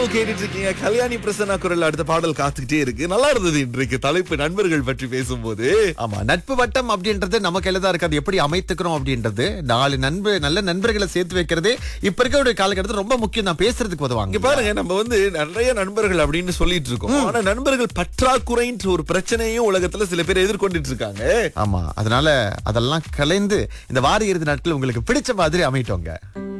கேட்டுட்டு இருக்கீங்க. கல்யாணி பிரசன்னா குரல் அடுத்த பாடல் காத்துக்கிட்டே இருக்கு. நல்லா இருந்தது இன்றைக்கு தலைப்பு நண்பர்கள் பற்றி பேசும்போது. ஆமா, நட்பு வட்டம் அப்படின்றது நம்ம கையில தான் இருக்கு. அது எப்படி அமைத்துக்கிறோம் அப்படின்றது, நல்ல நண்பர்களை சேர்த்து வைக்கிறது இப்ப இருக்க ஒரு காலகட்டத்தில் ரொம்ப முக்கியம் தான். பேசுறதுக்கு இங்க உதவாங்க. பாருங்க, நம்ம நிறைய நண்பர்கள் அப்படின்னு சொல்லிட்டு இருக்கோம். ஆனா நண்பர்கள் பற்றாக்குறைன்ற ஒரு பிரச்சனையும் உலகத்துல சில பேர் எதிர்கொண்டுட்டு இருக்காங்க. ஆமா, அதனால அதெல்லாம் கலைந்து இந்த வார இறுதி நாட்கள் உங்களுக்கு பிடிச்ச மாதிரி அமைட்டோங்க.